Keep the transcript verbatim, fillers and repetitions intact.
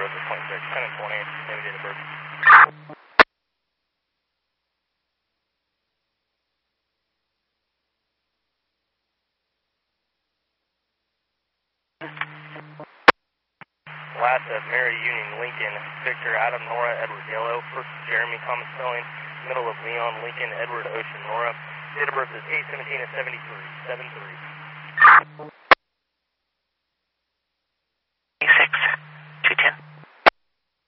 Delta twenty-six, ten and twenty, same date of birth. Last at Mary Union Lincoln, Victor Adam Nora Edward Yellow, first Jeremy Thomas Spelling, middle of Leon Lincoln Edward Ocean Nora, date of birth is eight seventeen of seventy-three, seven three.